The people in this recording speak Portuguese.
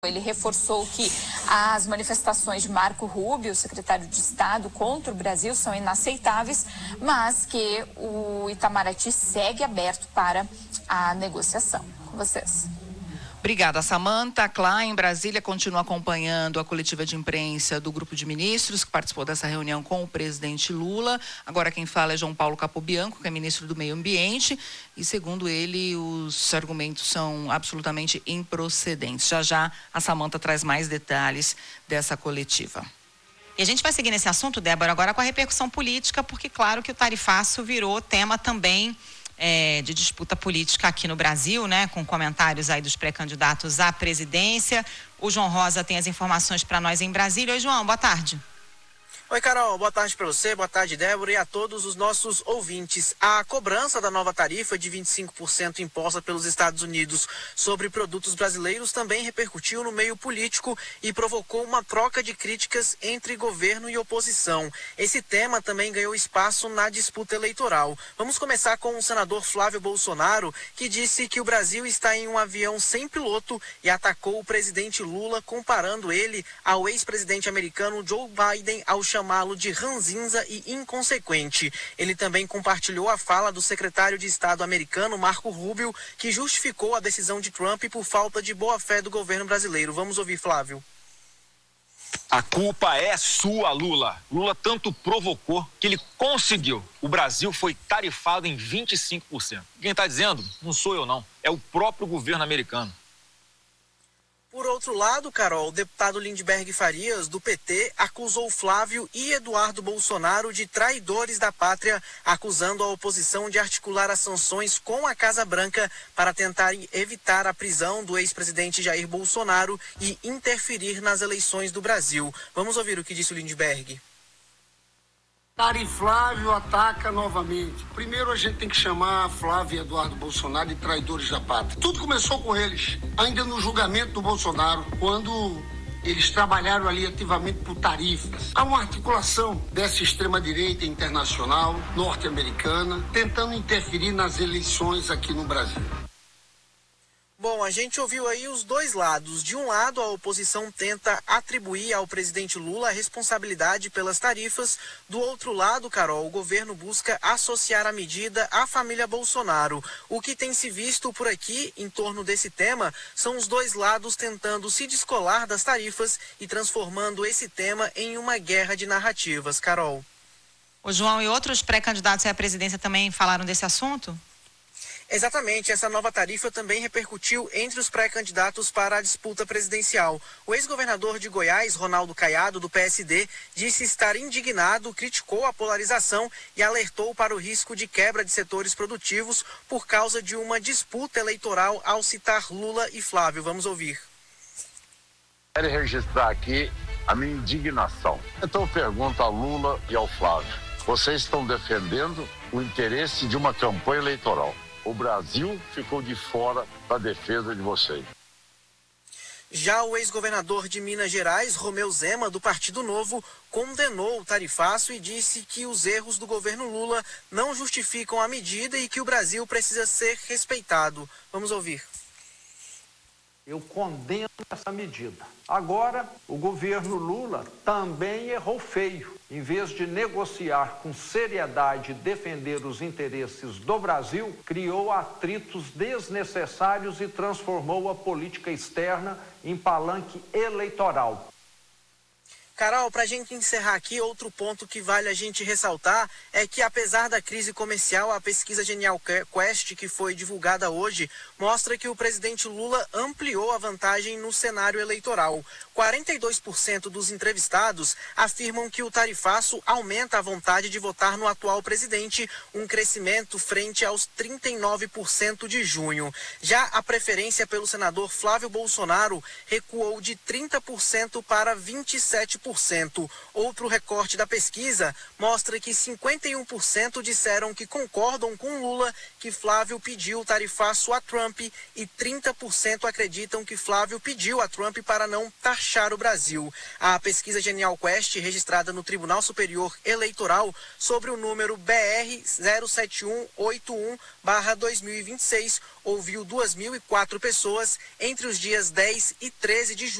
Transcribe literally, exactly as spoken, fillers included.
Ele reforçou que as manifestações de Marco Rubio, secretário de Estado, contra o Brasil são inaceitáveis, mas que o Itamaraty segue aberto para a negociação. Com vocês. Obrigada, Samanta. A Clá, em Brasília, continua acompanhando a coletiva de imprensa do grupo de ministros que participou dessa reunião com o presidente Lula. Agora quem fala é João Paulo Capobianco, que é ministro do Meio Ambiente, e segundo ele, os argumentos são absolutamente improcedentes. Já já a Samanta traz mais detalhes dessa coletiva. E a gente vai seguir nesse assunto, Débora, agora com a repercussão política, porque claro que o tarifaço virou tema também É, de disputa política aqui no Brasil, né? Com comentários aí dos pré-candidatos à presidência. O João Rosa tem as informações para nós em Brasília. Oi, João, boa tarde. Oi, Carol, boa tarde para você, boa tarde, Débora, e a todos os nossos ouvintes. A cobrança da nova tarifa de vinte e cinco por cento imposta pelos Estados Unidos sobre produtos brasileiros também repercutiu no meio político e provocou uma troca de críticas entre governo e oposição. Esse tema também ganhou espaço na disputa eleitoral. Vamos começar com o senador Flávio Bolsonaro, que disse que o Brasil está em um avião sem piloto e atacou o presidente Lula, comparando ele ao ex-presidente americano Joe Biden ao chamar chamá-lo de ranzinza e inconsequente. Ele também compartilhou a fala do secretário de Estado americano, Marco Rubio, que justificou a decisão de Trump por falta de boa-fé do governo brasileiro. Vamos ouvir, Flávio. A culpa é sua, Lula. Lula tanto provocou que ele conseguiu. O Brasil foi tarifado em vinte e cinco por cento. Quem está dizendo não sou eu, não. É o próprio governo americano. Por outro lado, Carol, o deputado Lindbergh Farias, do P T, acusou Flávio e Eduardo Bolsonaro de traidores da pátria, acusando a oposição de articular as sanções com a Casa Branca para tentar evitar a prisão do ex-presidente Jair Bolsonaro e interferir nas eleições do Brasil. Vamos ouvir o que disse o Lindbergh. Dari Flávio ataca novamente. Primeiro a gente tem que chamar Flávio e Eduardo Bolsonaro de traidores da pátria. Tudo começou com eles, ainda no julgamento do Bolsonaro, quando eles trabalharam ali ativamente por tarifas. Há uma articulação dessa extrema-direita internacional, norte-americana, tentando interferir nas eleições aqui no Brasil. Bom, a gente ouviu aí os dois lados. De um lado, a oposição tenta atribuir ao presidente Lula a responsabilidade pelas tarifas. Do outro lado, Carol, o governo busca associar a medida à família Bolsonaro. O que tem se visto por aqui em torno desse tema são os dois lados tentando se descolar das tarifas e transformando esse tema em uma guerra de narrativas. Carol. O João e outros pré-candidatos à presidência também falaram desse assunto? Exatamente, essa nova tarifa também repercutiu entre os pré-candidatos para a disputa presidencial. O ex-governador de Goiás, Ronaldo Caiado, do P S D, disse estar indignado, criticou a polarização e alertou para o risco de quebra de setores produtivos por causa de uma disputa eleitoral ao citar Lula e Flávio. Vamos ouvir. Quero registrar aqui a minha indignação. Então eu pergunto a Lula e ao Flávio, vocês estão defendendo o interesse de uma campanha eleitoral. O Brasil ficou de fora da defesa de vocês. Já o ex-governador de Minas Gerais, Romeu Zema, do Partido Novo, condenou o tarifaço e disse que os erros do governo Lula não justificam a medida e que o Brasil precisa ser respeitado. Vamos ouvir. Eu condeno essa medida. Agora, o governo Lula também errou feio. Em vez de negociar com seriedade e defender os interesses do Brasil, criou atritos desnecessários e transformou a política externa em palanque eleitoral. Carol, para a gente encerrar aqui, outro ponto que vale a gente ressaltar é que, apesar da crise comercial, a pesquisa Genial Quest, que foi divulgada hoje, mostra que o presidente Lula ampliou a vantagem no cenário eleitoral. quarenta e dois por cento dos entrevistados afirmam que o tarifaço aumenta a vontade de votar no atual presidente, um crescimento frente aos trinta e nove por cento de junho. Já a preferência pelo senador Flávio Bolsonaro recuou de trinta por cento para vinte e sete por cento. por cento. Outro recorte da pesquisa mostra que cinquenta e um por cento disseram que concordam com Lula que Flávio pediu tarifaço a Trump e trinta por cento acreditam que Flávio pediu a Trump para não taxar o Brasil. A pesquisa Genial Quest, registrada no Tribunal Superior Eleitoral sobre o número B R zero sete um oito um barra dois mil e vinte e seis, ouviu duas mil e quatro pessoas entre os dias dez e treze de julho.